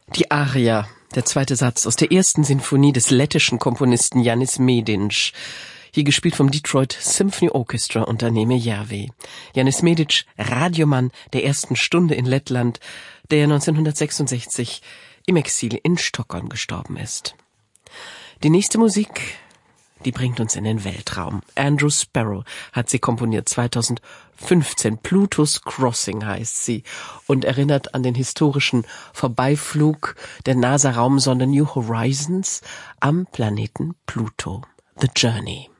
Die Aria, der zweite Satz aus der ersten Sinfonie des lettischen Komponisten Janis Medic, hier gespielt vom Detroit Symphony Orchestra unter Neeme Järvi. Janis Medic, Radiomann der ersten Stunde in Lettland, der 1966 im Exil in Stockholm gestorben ist. Die nächste Musik, die bringt uns in den Weltraum. Andrew Sparrow hat sie komponiert, 2015. Pluto's Crossing heißt sie und erinnert an den historischen Vorbeiflug der NASA-Raumsonde New Horizons am Planeten Pluto. The Journey.